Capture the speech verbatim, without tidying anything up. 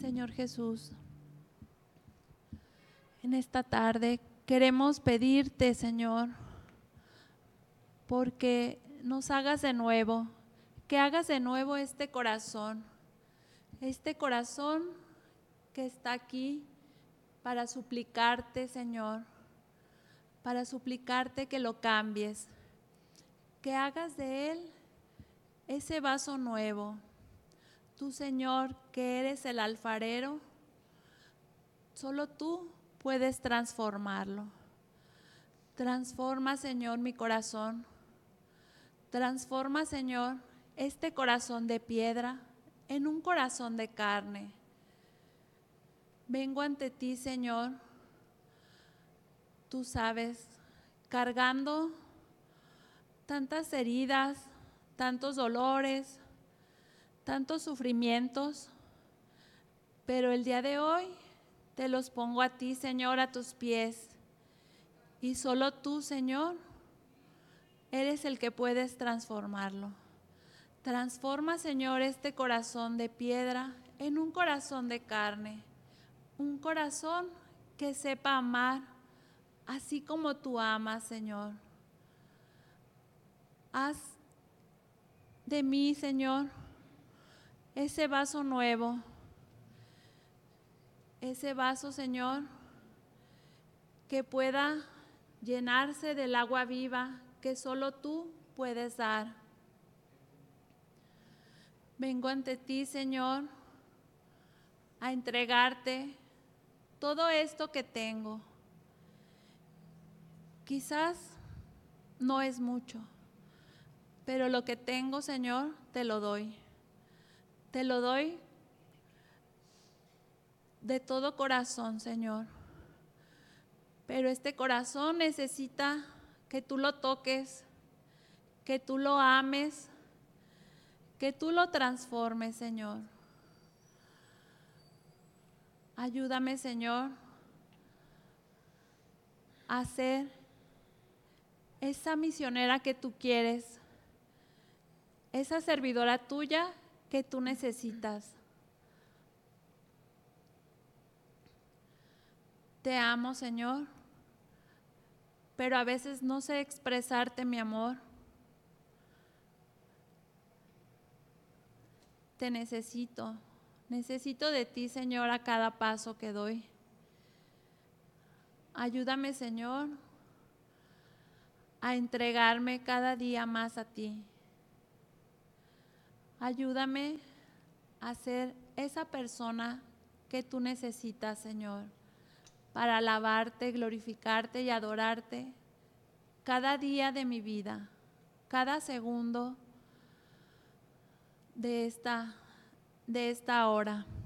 Señor Jesús, en esta tarde queremos pedirte, Señor, porque nos hagas de nuevo, que hagas de nuevo este corazón, este corazón que está aquí para suplicarte, Señor, para suplicarte que lo cambies, que hagas de él ese vaso nuevo. Tú, Señor, que eres el alfarero, solo tú puedes transformarlo. Transforma, Señor, mi corazón. Transforma, Señor, este corazón de piedra en un corazón de carne. Vengo ante ti, Señor, tú sabes, cargando tantas heridas, tantos dolores, tantos sufrimientos, pero el día de hoy te los pongo a ti, Señor, a tus pies. Y solo tú, Señor, eres el que puedes transformarlo. Transforma, Señor, este corazón de piedra en un corazón de carne, un corazón que sepa amar, así como tú amas, Señor. Haz de mí, Señor, ese vaso nuevo, ese vaso, Señor, que pueda llenarse del agua viva que solo tú puedes dar. Vengo ante ti, Señor, a entregarte todo esto que tengo. Quizás no es mucho, pero lo que tengo, Señor, te lo doy. Te lo doy de todo corazón, Señor. Pero este corazón necesita que tú lo toques, que tú lo ames, que tú lo transformes, Señor. Ayúdame, Señor, a ser esa misionera que tú quieres, esa servidora tuya que tú necesitas. Te amo, Señor, pero a veces no sé expresarte mi amor. Te necesito, necesito de ti, Señor, a cada paso que doy. Ayúdame, Señor, a entregarme cada día más a ti. Ayúdame a ser esa persona que tú necesitas, Señor, para alabarte, glorificarte y adorarte cada día de mi vida, cada segundo de esta, de esta hora.